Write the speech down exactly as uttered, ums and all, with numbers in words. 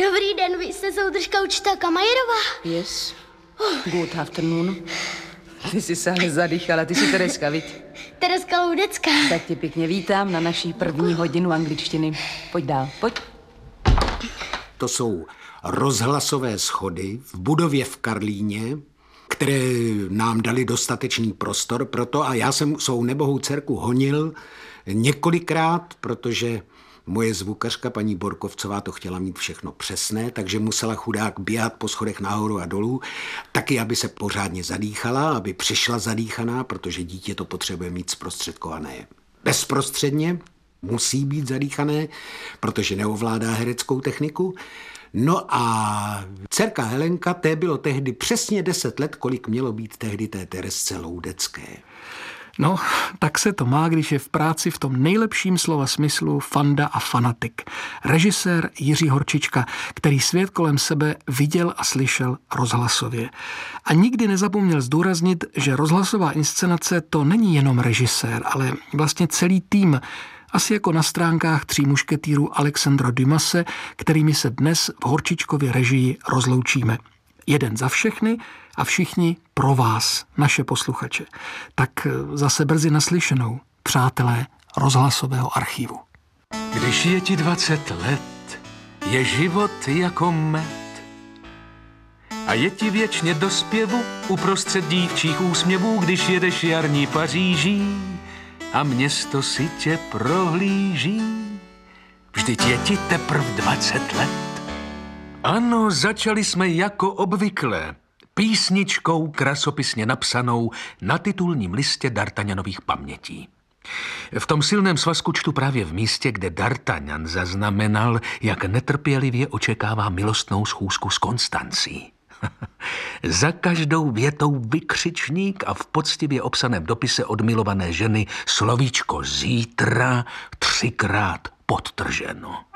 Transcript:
Dobrý den, vy jste soudržka učitelka Majerová? Yes. Good afternoon. Ty jsi se ale zadýchala, ty jsi Tereska, viď? Tereska Loudecká. Tak tě pěkně vítám na naší první hodinu angličtiny. Pojď dál, pojď. To jsou rozhlasové schody v budově v Karlíně, které nám dali dostatečný prostor pro to a já jsem svou nebohou dcerku honil několikrát, protože moje zvukařka paní Borkovcová to chtěla mít všechno přesné, takže musela chudák běhat po schodech nahoru a dolů, taky aby se pořádně zadýchala, aby přišla zadýchaná, protože dítě to potřebuje mít zprostředkované bezprostředně, musí být zadýchané, protože neovládá hereckou techniku. No a dcerka Helenka, té bylo tehdy přesně deset let, kolik mělo být tehdy té Teresce Loudecké. No, tak se to má, když je v práci v tom nejlepším slova smyslu fanda a fanatik. Režisér Jiří Horčička, který svět kolem sebe viděl a slyšel rozhlasově. A nikdy nezapomněl zdůraznit, že rozhlasová inscenace to není jenom režisér, ale vlastně celý tým. Asi jako na stránkách Tří mušketýrů Alexandra Dumase, kterými se dnes v Horčičkově režii rozloučíme. Jeden za všechny a všichni pro vás, naše posluchače. Tak zase brzy naslyšenou, přátelé rozhlasového archivu. Když je ti dvacet let, je život jako med. A je ti věčně do zpěvu uprostřed dívčích úsměvů, když jedeš jarní Paříží a město si tě prohlíží. Vždyť je ti teprv dvacet let. Ano, začali jsme jako obvykle. Písničkou krasopisně napsanou na titulním listě D'Artagnanových pamětí. V tom silném svazku čtu právě v místě, kde D'Artagnan zaznamenal, jak netrpělivě očekává milostnou schůzku s Konstancí. Za každou větou vykřičník a v poctivě obsaném dopise od milované ženy slovíčko zítra třikrát podtrženo.